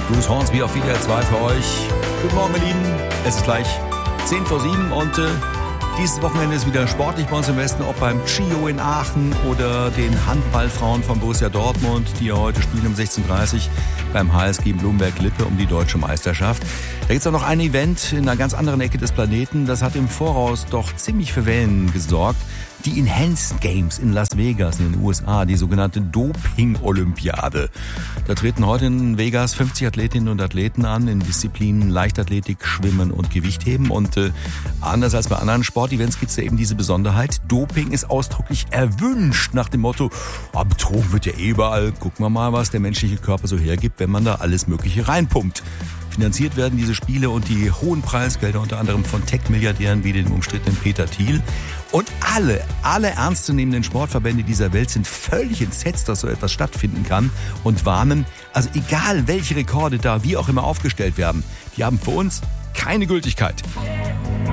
Bruce Hornsby auf WDR 2 für euch. Guten Morgen, ihr Lieben. Es ist gleich 10 vor 7 und dieses Wochenende ist wieder sportlich bei uns im Westen, ob beim Chio in Aachen oder den Handballfrauen von Borussia Dortmund, die ja heute spielen um 16:30 Uhr beim HSG Blumberg-Lippe um die deutsche Meisterschaft. Da gibt es auch noch ein Event in einer ganz anderen Ecke des Planeten, das hat im Voraus doch ziemlich für Wellen gesorgt. Die Enhanced Games in Las Vegas in den USA, die sogenannte Doping-Olympiade. Da treten heute in Vegas 50 Athletinnen und Athleten an in Disziplinen Leichtathletik, Schwimmen und Gewichtheben. Und anders als bei anderen Sportevents gibt es ja eben diese Besonderheit. Doping ist ausdrücklich erwünscht nach dem Motto, betrogen wird ja eh überall. Gucken wir mal, was der menschliche Körper so hergibt, wenn man da alles Mögliche reinpumpt. Finanziert werden diese Spiele und die hohen Preisgelder unter anderem von Tech-Milliardären wie dem umstrittenen Peter Thiel. Und alle ernstzunehmenden Sportverbände dieser Welt sind völlig entsetzt, dass so etwas stattfinden kann und warnen, also egal welche Rekorde da wie auch immer aufgestellt werden, die haben für uns keine Gültigkeit.